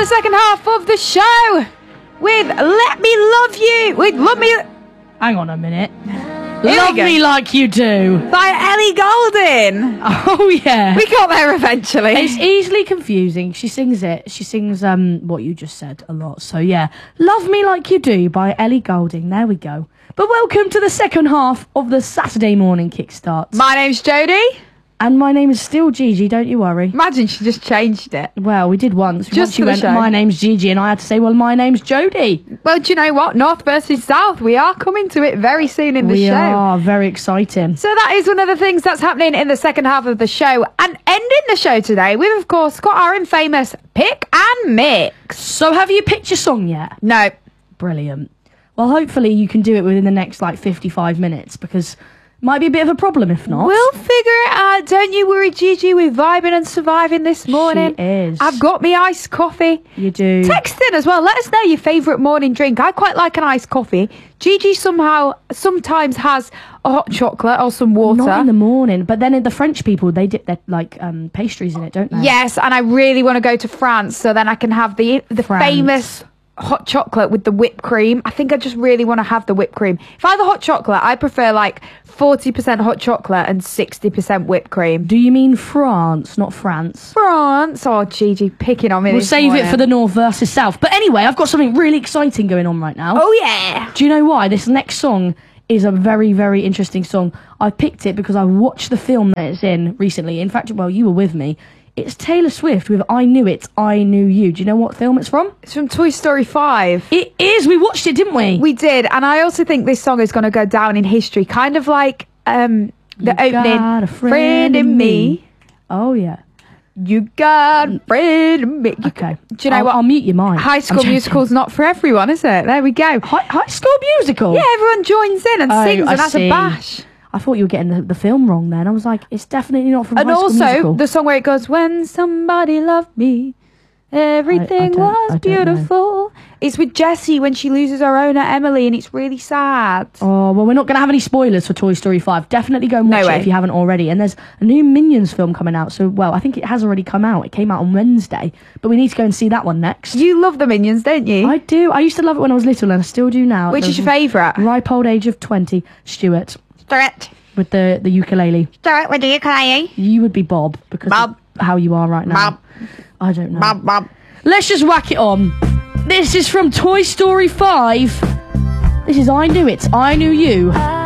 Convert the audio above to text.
second half of the show with Let Me Love You. With Love Me... Hang on a minute. Love Me Like You Do. By Ellie Goulding. Oh, yeah. We got there eventually. It's easily confusing. She sings it. She sings what you just said a lot. So, yeah. Love Me Like You Do by Ellie Goulding. There we go. But welcome to the second half of the Saturday morning kickstart. My name's Jodie. And my name is still Gigi, don't you worry. Imagine she just changed it. Well, we did once. Just she for the went, show. my name's Gigi, and I had to say, well, my name's Jodie. Well, do you know what? North versus South. We are coming to it very soon in the show. We are. Very exciting. So that is one of the things that's happening in the second half of the show. And ending the show today, we've, of course, got our infamous Pick and Mix. So have you picked your song yet? No. Brilliant. Well, hopefully you can do it within the next, 55 minutes, because... might be a bit of a problem if not. We'll figure it out. Don't you worry, Gigi. We're vibing and surviving this morning. She is. I've got me iced coffee. You do. Text in as well. Let us know your favourite morning drink. I quite like an iced coffee. Gigi sometimes has a hot chocolate or some water. Not in the morning, but then the French people, they dip their pastries in it, don't they? Yes, and I really want to go to France so then I can have the famous hot chocolate with the whipped cream. I think I just really want to have the whipped cream. If I have the hot chocolate, I prefer 40% hot chocolate and 60% whipped cream. Do you mean France, not France? France. Oh, Gigi, picking on me. We'll save it for the North versus South. But anyway, I've got something really exciting going on right now. Oh, yeah. Do you know why? This next song is a very, very interesting song. I picked it because I watched the film that it's in recently. In fact, well, you were with me. It's Taylor Swift with I Knew It, I Knew You. Do you know what film it's from? It's from Toy Story 5. It is. We watched it, didn't we? We did. And I also think this song is going to go down in history. Kind of like the opening. Got a friend in me. Oh, yeah. You got a friend in me. Okay. Do you know what? I'll mute your mic. High School Musical's not for everyone, is it? There we go. High School Musical? Yeah, everyone joins in and sings and has a bash. I thought you were getting the film wrong then. I was like, it's definitely not from High School Musical. And also, the song where it goes, when somebody loved me, everything was beautiful. It's with Jessie when she loses her owner, Emily, and it's really sad. Oh, well, we're not going to have any spoilers for Toy Story 5. Definitely go and watch it if you haven't already. And there's a new Minions film coming out. So, well, I think it has already come out. It came out on Wednesday. But we need to go and see that one next. You love the Minions, don't you? I do. I used to love it when I was little, and I still do now. Which is your favourite? Ripe old age of 20. Stuart. With the ukulele. Stuart with the ukulele. You would be Bob because of how you are right now. Bob. I don't know. Bob. Let's just whack it on. This is from Toy Story 5. This is I Knew It, I Knew You.